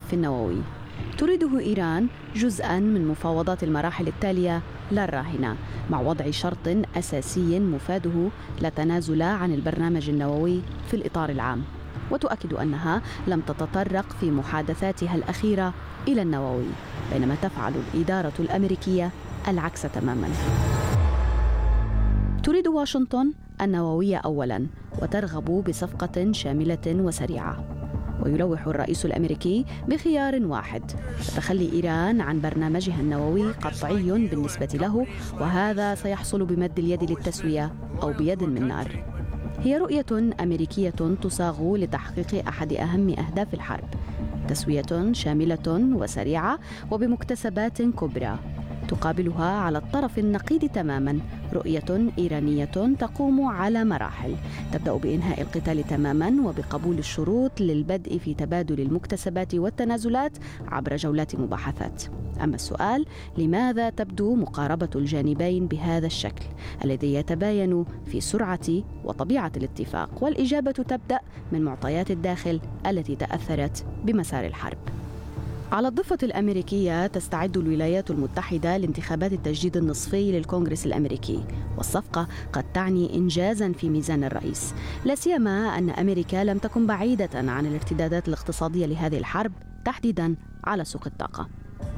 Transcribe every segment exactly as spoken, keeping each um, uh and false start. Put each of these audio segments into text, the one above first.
الملف النووي. تريده إيران جزءاً من مفاوضات المراحل التالية لا الراهنة، مع وضع شرط أساسي مفاده لا تنازل عن البرنامج النووي في الإطار العام، وتؤكد أنها لم تتطرق في محادثاتها الأخيرة إلى النووي، بينما تفعل الإدارة الأمريكية العكس تماماً. تريد واشنطن النووية أولاً، وترغب بصفقة شاملة وسريعة. ويلوح الرئيس الأمريكي بخيار واحد: تخلي إيران عن برنامجها النووي قطعي بالنسبة له، وهذا سيحصل بمد اليد للتسوية أو بيد من نار. هي رؤية أمريكية تصاغ لتحقيق أحد أهم أهداف الحرب: تسوية شاملة وسريعة وبمكتسبات كبرى. تقابلها على الطرف النقيض تماما رؤية إيرانية تقوم على مراحل، تبدأ بإنهاء القتال تماما وبقبول الشروط للبدء في تبادل المكتسبات والتنازلات عبر جولات مباحثات. أما السؤال: لماذا تبدو مقاربة الجانبين بهذا الشكل الذي يتباين في سرعة وطبيعة الاتفاق؟ والإجابة تبدأ من معطيات الداخل التي تأثرت بمسار الحرب. على الضفة الأمريكية تستعد الولايات المتحدة لانتخابات التجديد النصفي للكونغرس الأمريكي، والصفقة قد تعني إنجازاً في ميزان الرئيس، لا سيما أن أمريكا لم تكن بعيدة عن الارتدادات الاقتصادية لهذه الحرب، تحديداً على سوق الطاقة.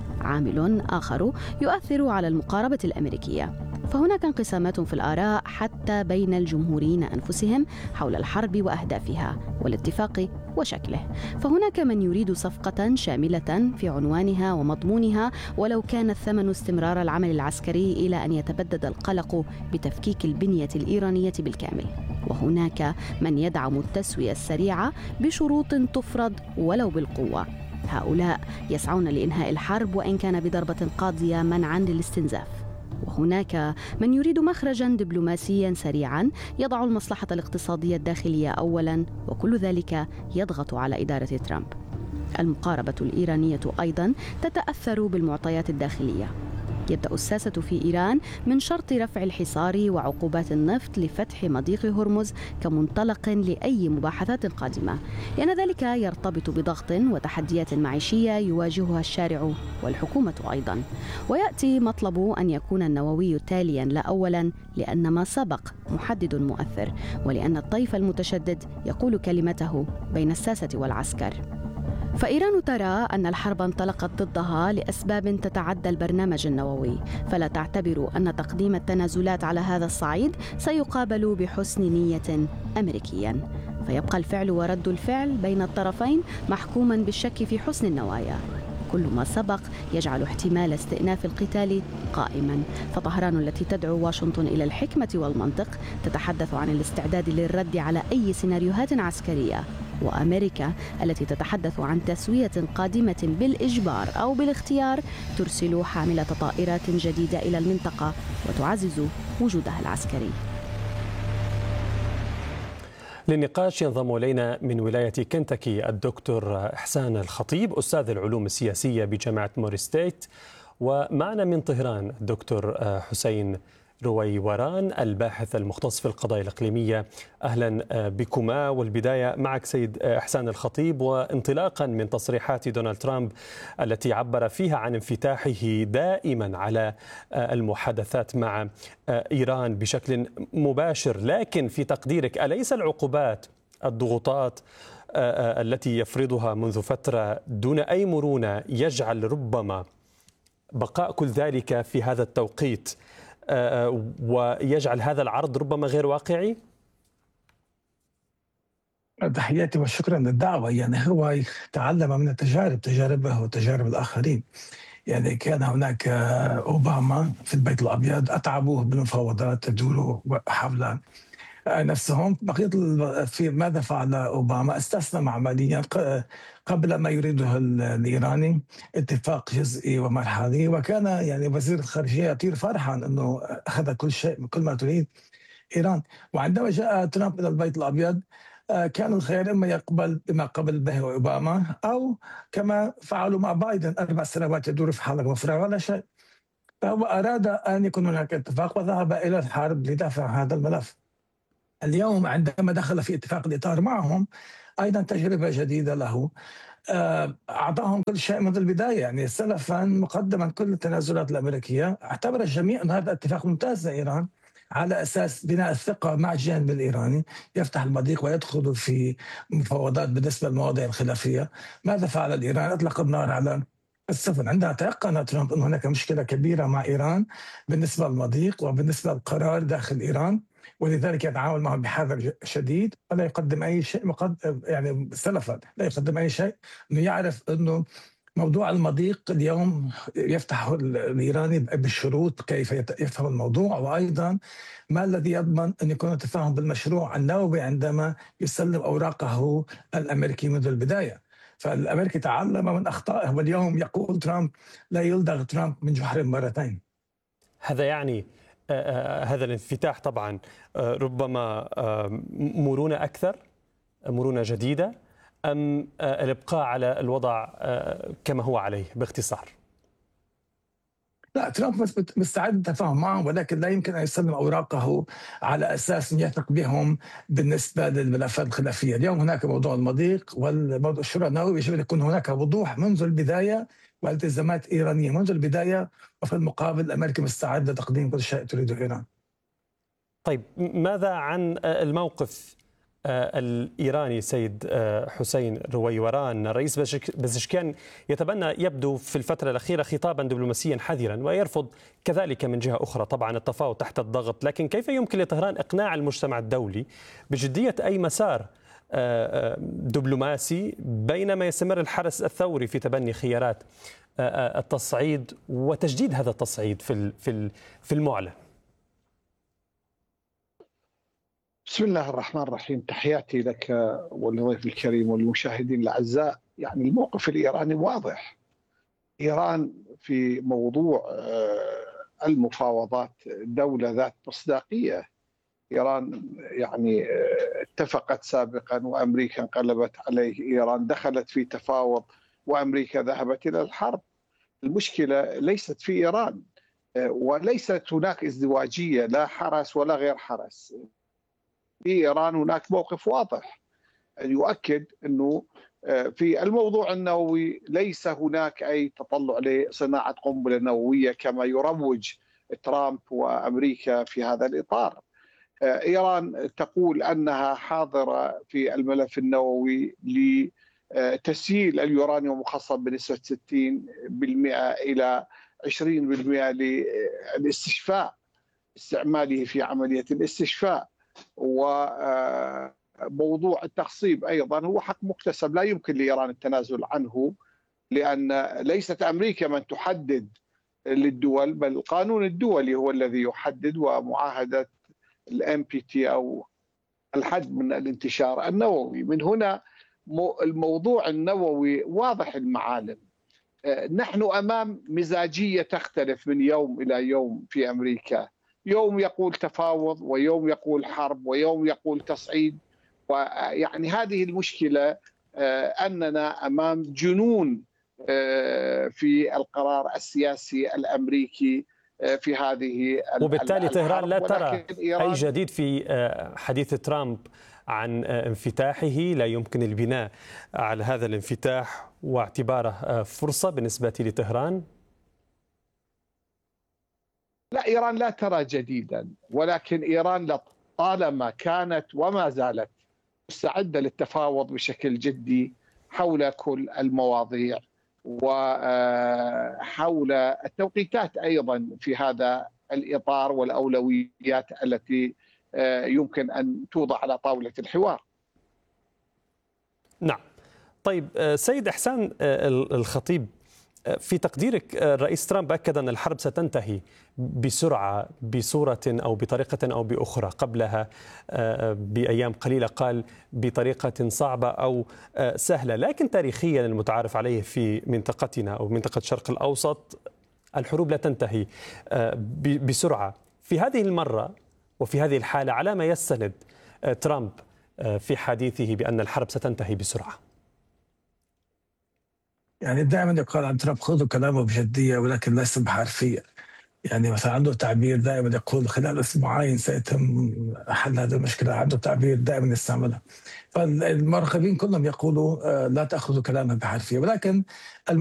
عامل آخر يؤثر على المقاربة الأمريكية، فهناك انقسامات في الآراء حتى بين الجمهوريين أنفسهم حول الحرب وأهدافها والاتفاق وشكله. فهناك من يريد صفقة شاملة في عنوانها ومضمونها، ولو كان الثمن استمرار العمل العسكري إلى أن يتبدد القلق بتفكيك البنية الإيرانية بالكامل. وهناك من يدعم التسوية السريعة بشروط تفرض ولو بالقوة. هؤلاء يسعون لإنهاء الحرب وإن كان بضربة قاضية منعاً للاستنزاف. وهناك من يريد مخرجاً دبلوماسياً سريعاً يضع المصلحة الاقتصادية الداخلية أولاً، وكل ذلك يضغط على إدارة ترامب. المقاربة الإيرانية أيضاً تتأثر بالمعطيات الداخلية. يبدأ الساسة في إيران من شرط رفع الحصار وعقوبات النفط لفتح مضيق هرمز كمنطلق لأي مباحثات قادمة، لأن ذلك يرتبط بضغط وتحديات معيشية يواجهها الشارع والحكومة أيضا. ويأتي مطلب أن يكون النووي تاليا لا أولا، لأن ما سبق محدد مؤثر، ولأن الطيف المتشدد يقول كلمته بين الساسة والعسكر. فإيران ترى أن الحرب انطلقت ضدها لأسباب تتعدى البرنامج النووي، فلا تعتبر أن تقديم التنازلات على هذا الصعيد سيقابل بحسن نية أمريكيا. فيبقى الفعل ورد الفعل بين الطرفين محكوما بالشك في حسن النوايا. كل ما سبق يجعل احتمال استئناف القتال قائما. فطهران التي تدعو واشنطن إلى الحكمة والمنطق تتحدث عن الاستعداد للرد على أي سيناريوهات عسكرية، وأمريكا التي تتحدث عن تسوية قادمة بالإجبار أو بالاختيار ترسل حاملة طائرات جديدة إلى المنطقة وتعزز وجودها العسكري. للنقاش ينضم إلينا من ولاية كنتاكي الدكتور إحسان الخطيب، أستاذ العلوم السياسية بجامعة موري ستيت، ومعنا من طهران الدكتور حسين رويوران الباحث المختص في القضايا الإقليمية. أهلا بكما. والبداية معك سيد إحسان الخطيب، وانطلاقا من تصريحات دونالد ترامب التي عبر فيها عن انفتاحه دائما على المحادثات مع إيران بشكل مباشر، لكن في تقديرك أليس العقوبات الضغوطات التي يفرضها منذ فترة دون أي مرونة يجعل ربما بقاء كل ذلك في هذا التوقيت ويجعل هذا العرض ربما غير واقعي؟ تحياتي وشكرا للدعوة. يعني هو تعلم من التجارب، تجاربه وتجارب الآخرين. يعني كان هناك أوباما في البيت الأبيض أتعبوه بالمفاوضات تدور حول نفسهم. بقيت في ماذا فعل أوباما؟ استسلم عمليا قبل ما يريده الإيراني، اتفاق جزئي ومرحلي، وكان يعني وزير الخارجية يطير فرحا أنه أخذ كل شيء كل ما تريد إيران. وعندما جاء ترامب إلى البيت الأبيض كان الخيار إما يقبل بما قبل به أوباما، أو كما فعلوا مع بايدن أربع سنوات يدور في حلقة مفرغة ولا شيء. فهو أراد أن يكون هناك اتفاق وذهب إلى الحرب لدفع هذا الملف. اليوم عندما دخل في اتفاق الإطار معهم أيضا تجربة جديدة له. أعطاهم كل شيء منذ البداية، يعني سلفا مقدما كل التنازلات الأمريكية. اعتبر الجميع أن هذا اتفاق ممتاز لإيران على أساس بناء الثقة مع الجانب الإيراني، يفتح المضيق ويدخل في مفاوضات بالنسبة للمواضيع الخلافية. ماذا فعل الإيران؟ أطلق النار على السفن. عندها تيقن ترامب أن هناك مشكلة كبيرة مع إيران بالنسبة للمضيق وبالنسبة للقرار داخل إيران، ولذلك يتعامل معهم بحذر شديد ولا يقدم أي شيء مقدم، يعني سلفا لا يقدم أي شيء، أنه يعرف أنه موضوع المضيق اليوم يفتحه الإيراني بالشروط كيف يفهم الموضوع، وأيضا ما الذي يضمن أن يكون تفاهم بالمشروع النووي عندما يسلم أوراقه الأمريكي منذ البداية. فالأمريكي تعلم من أخطائه، واليوم يقول ترامب لا يلدغ ترامب من جحر مرتين. هذا يعني آه هذا الانفتاح طبعا آه ربما آه مرونة أكثر، مرونة جديدة، أم آه الإبقاء على الوضع آه كما هو عليه باختصار؟ لا، ترامب مستعد للتفاهم معهم، ولكن لا يمكن أن يسلم أوراقه على أساس أن يثق بهم بالنسبة للملفات الخلافية. اليوم هناك موضوع المضيق والموضوع الشراء النووي، يجب أن يكون هناك وضوح منذ البداية والتزامات إيرانية منذ البداية، وفي المقابل الأمريكي مستعد لتقديم كل شيء تريده إيران. طيب ماذا عن الموقف الإيراني سيد حسين رويوران؟ الرئيس بزشكيان يتبنى يبدو في الفترة الأخيرة خطابا دبلوماسيا حذرا، ويرفض كذلك من جهة أخرى طبعا التفاوض تحت الضغط، لكن كيف يمكن لطهران إقناع المجتمع الدولي بجدية أي مسار دبلوماسي بينما يستمر الحرس الثوري في تبني خيارات التصعيد وتجديد هذا التصعيد في في المعلن؟ بسم الله الرحمن الرحيم، تحياتي لك ولضيف الكريم والمشاهدين الأعزاء. يعني الموقف الإيراني واضح. إيران في موضوع المفاوضات دولة ذات مصداقية. إيران يعني اتفقت سابقا وأمريكا انقلبت عليه، إيران دخلت في تفاوض وأمريكا ذهبت إلى الحرب. المشكلة ليست في إيران، وليست هناك ازدواجية لا حرس ولا غير حرس. في إيران هناك موقف واضح يؤكد أنه في الموضوع النووي ليس هناك أي تطلع لصناعة قنبلة نووية كما يروج ترامب وأمريكا في هذا الإطار. إيران تقول أنها حاضرة في الملف النووي لتسييل اليورانيوم المخصب بنسبة ستين بالمئة إلى عشرين بالمئة للاستشفاء، استعماله في عملية الاستشفاء. وموضوع التخصيب أيضا هو حق مكتسب لا يمكن لإيران التنازل عنه، لأن ليست أمريكا من تحدد للدول، بل القانون الدولي هو الذي يحدد، ومعاهدة الام بي تي أو الحد من الانتشار النووي. من هنا الموضوع النووي واضح المعالم. نحن أمام مزاجية تختلف من يوم إلى يوم في أمريكا، يوم يقول تفاوض ويوم يقول حرب ويوم يقول تصعيد. ويعني هذه المشكلة، أننا أمام جنون في القرار السياسي الأمريكي في هذه. وبالتالي طهران لا ترى أي جديد في حديث ترامب عن انفتاحه، لا يمكن البناء على هذا الانفتاح واعتباره فرصة بالنسبة لطهران؟ لا، إيران لا ترى جديدا، ولكن إيران طالما كانت وما زالت مستعدة للتفاوض بشكل جدي حول كل المواضيع وحول التوقيتات أيضا في هذا الإطار والأولويات التي يمكن أن توضع على طاولة الحوار. نعم. طيب سيد إحسان الخطيب، في تقديرك الرئيس ترامب أكد أن الحرب ستنتهي بسرعة بصورة أو بطريقة أو بأخرى. قبلها بأيام قليلة قال بطريقة صعبة أو سهلة، لكن تاريخيا المتعارف عليه في منطقتنا أو منطقة الشرق الأوسط الحروب لا تنتهي بسرعة. في هذه المرة وفي هذه الحالة على ما يستند ترامب في حديثه بأن الحرب ستنتهي بسرعة؟ يعني دائما يقال عن ترامب خذوا كلامه بجدية ولكن ليس بحرفية. يعني مثلا عنده تعبير دائما يقول خلال اسبوعين سيتم حل هذه المشكله، عنده تعبير دائما يستعملها. فالمراقبين كلهم يقولوا آه، لا تاخذوا كلامه بحرفيه، ولكن